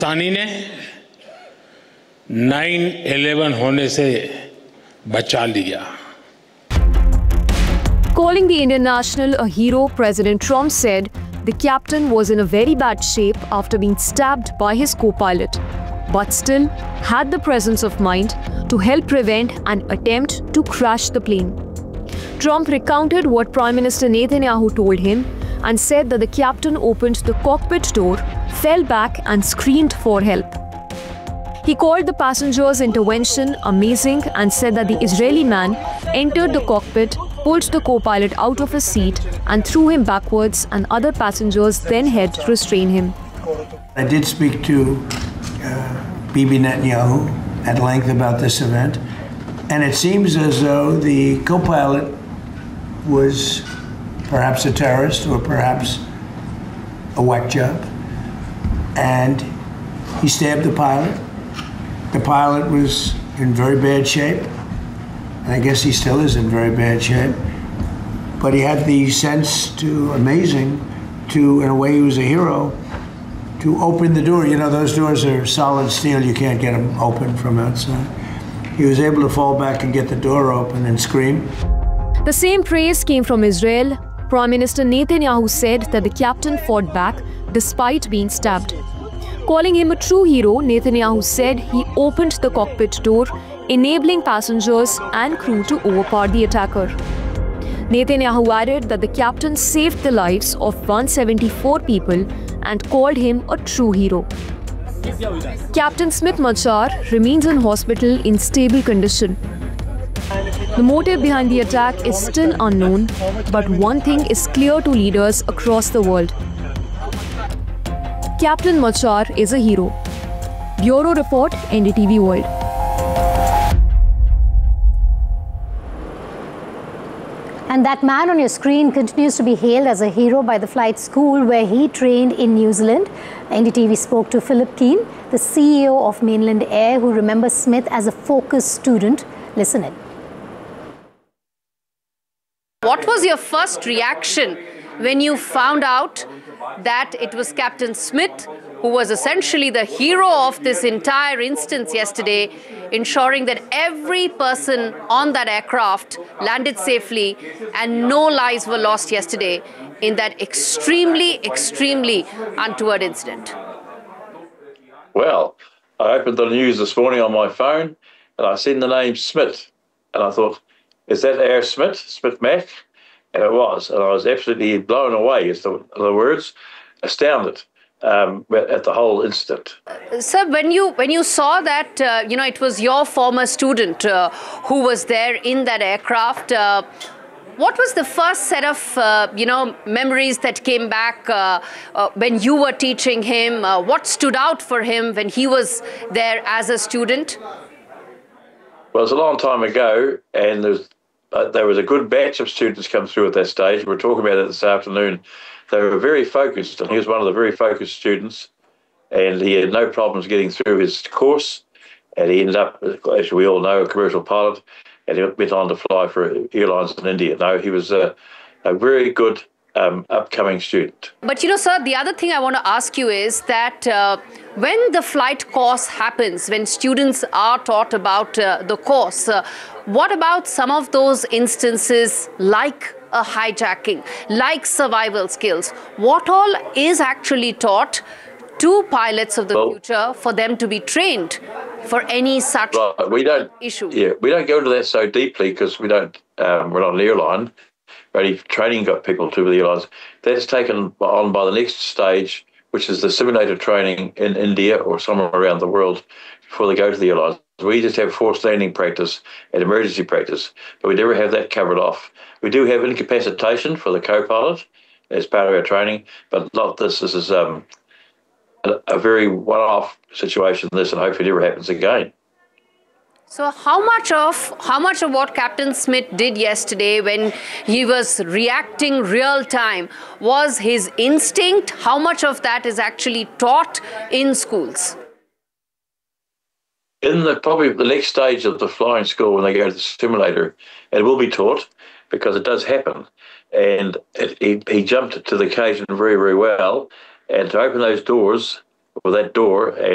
तानी ने 9/11 होने से बचा लिया. Calling the Indian national a hero, President Trump said the captain was in a very bad shape after being stabbed by his co-pilot, but still had the presence of mind to help prevent an attempt to crash the plane. Trump recounted what Prime Minister Netanyahu told him and said that the captain opened the cockpit door, fell back and screamed for help. He called the passengers' intervention amazing and said that the Israeli man entered the cockpit, pulled the co-pilot out of his seat and threw him backwards, and other passengers then helped restrain him. I did speak to Bibi Netanyahu at length about this event, and it seems as though the co-pilot was perhaps a terrorist or perhaps a whack job, and he stabbed the pilot. The pilot was in very bad shape, and I guess he still is in very bad shape, but he had the sense to, amazing, to, in a way he was a hero, to open the door. You know, those doors are solid steel, you can't get them open from outside. He was able to fall back and get the door open and scream. The same praise came from Israel. Prime Minister Netanyahu said that the captain fought back despite being stabbed. Calling him a true hero, Netanyahu said he opened the cockpit door, enabling passengers and crew to overpower the attacker. Netanyahu added that the captain saved the lives of 174 people and called him a true hero. Captain Smith Machar remains in hospital in stable condition. The motive behind the attack is still unknown, but one thing is clear to leaders across the world. Captain Machar is a hero. Bureau Report, NDTV World. And that man on your screen continues to be hailed as a hero by the flight school where he trained in New Zealand. NDTV spoke to Philip Keane, the CEO of Mainland Air, who remembers Smith as a focused student. Listen in. What was your first reaction when you found out that it was Captain Smith who was essentially the hero of this entire instance yesterday, ensuring that every person on that aircraft landed safely and no lives were lost yesterday in that extremely, extremely untoward incident? Well, I opened the news this morning on my phone and I seen the name Smith and I thought, is that Air Smith, Smith Mac? And it was, and I was absolutely blown away, is the words, astounded at the whole incident. Sir, when you saw that, it was your former student who was there in that aircraft, what was the first set of, memories that came back when you were teaching him? What stood out for him when he was there as a student? Well, it was a long time ago, and there was a good batch of students come through at that stage. We were talking about it this afternoon. They were very focused, and he was one of the very focused students, and he had no problems getting through his course, and he ended up, as we all know, a commercial pilot, and he went on to fly for airlines in India. No, he was a very good upcoming student. But, sir, the other thing I want to ask you is that when the flight course happens, when students are taught about the course, what about some of those instances like a hijacking, like survival skills? What all is actually taught to pilots of the future for them to be trained for any such issue? Yeah, we don't go into that so deeply because we're not an airline. Only training got people to the airlines. That's taken on by the next stage, which is the simulator training in India or somewhere around the world before they go to the airlines. We just have forced landing practice and emergency practice, but we never have that covered off. We do have incapacitation for the co-pilot as part of our training, but not this. This is a very one-off situation, this, and hopefully it never happens again. So how much of what Captain Smith did yesterday when he was reacting real time was his instinct? How much of that is actually taught in schools? In probably the next stage of the flying school, when they go to the simulator, it will be taught because it does happen. And he jumped to the occasion very, very well. And to open those doors, or that door,